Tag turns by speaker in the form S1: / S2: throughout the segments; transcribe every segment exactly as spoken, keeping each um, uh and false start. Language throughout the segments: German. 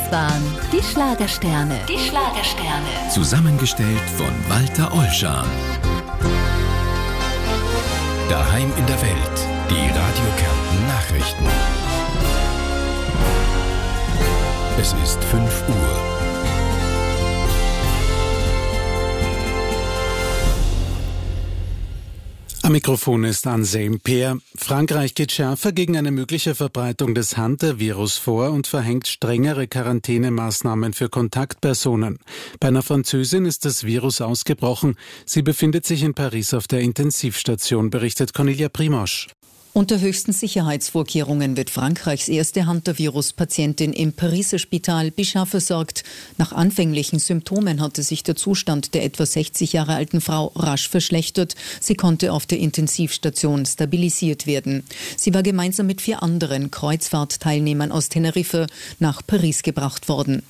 S1: Das waren die Schlagersterne. Die Schlagersterne.
S2: Zusammengestellt von Walter Ollschan. Daheim in der Welt. Die Radio Kärnten Nachrichten. Es ist fünf Uhr.
S3: Am Mikrofon ist Anselm Peer. Frankreich geht schärfer gegen eine mögliche Verbreitung des Hunter-Virus vor und verhängt strengere Quarantänemaßnahmen für Kontaktpersonen. Bei einer Französin ist das Virus ausgebrochen. Sie befindet sich in Paris auf der Intensivstation, berichtet Cornelia Primosch.
S4: Unter höchsten Sicherheitsvorkehrungen wird Frankreichs erste Hunter-Virus-Patientin im Pariser Spital Bichat versorgt. Nach anfänglichen Symptomen hatte sich der Zustand der etwa sechzig Jahre alten Frau rasch verschlechtert. Sie konnte auf der Intensivstation stabilisiert werden. Sie war gemeinsam mit vier anderen Kreuzfahrtteilnehmern aus Teneriffa nach Paris gebracht worden.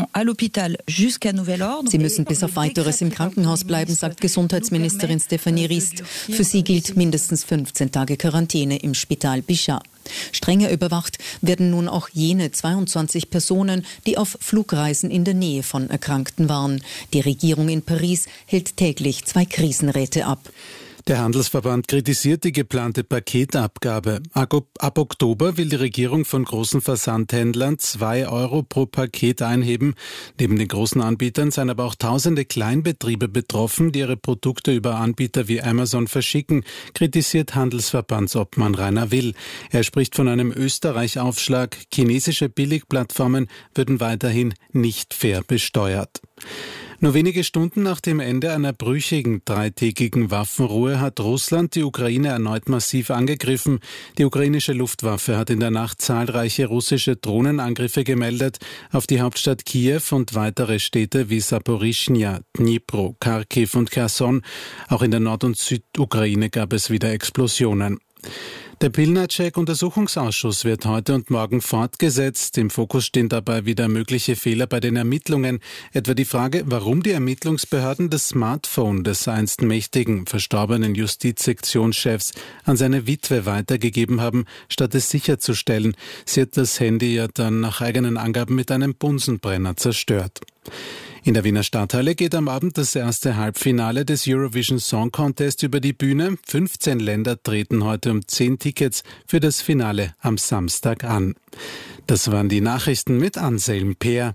S4: Sie müssen bis auf Weiteres im Krankenhaus bleiben, sagt Gesundheitsministerin Stéphanie Rist. Für sie gilt mindestens fünfzehn Tage Quarantäne im Spital Bichat. Strenger überwacht werden nun auch jene zweiundzwanzig Personen, die auf Flugreisen in der Nähe von Erkrankten waren. Die Regierung in Paris hält täglich zwei Krisenräte ab.
S3: Der Handelsverband kritisiert die geplante Paketabgabe. Ab Oktober will die Regierung von großen Versandhändlern zwei Euro pro Paket einheben. Neben den großen Anbietern seien aber auch tausende Kleinbetriebe betroffen, die ihre Produkte über Anbieter wie Amazon verschicken, kritisiert Handelsverbandsobmann Rainer Will. Er spricht von einem Österreich-Aufschlag. Chinesische Billigplattformen würden weiterhin nicht fair besteuert. Nur wenige Stunden nach dem Ende einer brüchigen dreitägigen Waffenruhe hat Russland die Ukraine erneut massiv angegriffen. Die ukrainische Luftwaffe hat in der Nacht zahlreiche russische Drohnenangriffe gemeldet auf die Hauptstadt Kiew und weitere Städte wie Saporischschja, Dnipro, Kharkiv und Cherson. Auch in der Nord- und Südukraine gab es wieder Explosionen. Der Pilnacek-Untersuchungsausschuss wird heute und morgen fortgesetzt. Im Fokus stehen dabei wieder mögliche Fehler bei den Ermittlungen. Etwa die Frage, warum die Ermittlungsbehörden das Smartphone des einst mächtigen, verstorbenen Justizsektionschefs an seine Witwe weitergegeben haben, statt es sicherzustellen. Sie hat das Handy ja dann nach eigenen Angaben mit einem Bunsenbrenner zerstört. In der Wiener Stadthalle geht am Abend das erste Halbfinale des Eurovision Song Contest über die Bühne. fünfzehn Länder treten heute um zehn Tickets für das Finale am Samstag an. Das waren die Nachrichten mit Anselm Peer.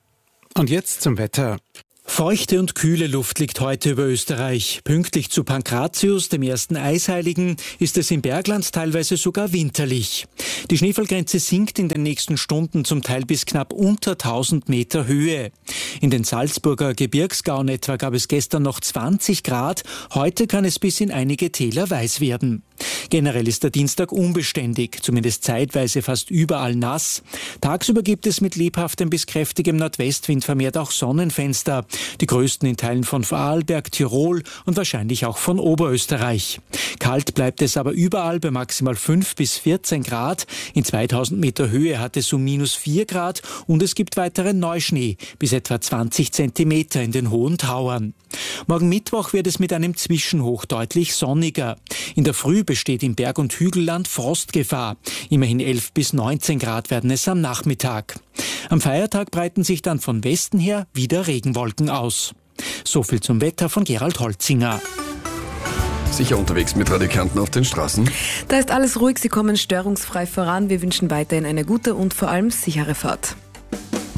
S3: Und jetzt zum Wetter.
S5: Feuchte und kühle Luft liegt heute über Österreich. Pünktlich zu Pankratius, dem ersten Eisheiligen, ist es im Bergland teilweise sogar winterlich. Die Schneefallgrenze sinkt in den nächsten Stunden zum Teil bis knapp unter tausend Meter Höhe. In den Salzburger Gebirgsgauen etwa gab es gestern noch zwanzig Grad, heute kann es bis in einige Täler weiß werden. Generell ist der Dienstag unbeständig, zumindest zeitweise fast überall nass. Tagsüber gibt es mit lebhaftem bis kräftigem Nordwestwind vermehrt auch Sonnenfenster. Die größten in Teilen von Vorarlberg, Tirol und wahrscheinlich auch von Oberösterreich. Kalt bleibt es aber überall bei maximal fünf bis vierzehn Grad. In zweitausend Meter Höhe hat es um minus vier Grad und es gibt weiteren Neuschnee bis etwa zwanzig Zentimeter in den hohen Tauern. Morgen Mittwoch wird es mit einem Zwischenhoch deutlich sonniger. In der Früh besteht im Berg- und Hügelland Frostgefahr. Immerhin elf bis neunzehn Grad werden es am Nachmittag. Am Feiertag breiten sich dann von Westen her wieder Regenwolken aus. So viel zum Wetter von Gerald Holzinger.
S6: Sicher unterwegs mit Radio Kärnten auf den Straßen?
S7: Da ist alles ruhig, Sie kommen störungsfrei voran. Wir wünschen weiterhin eine gute und vor allem sichere Fahrt.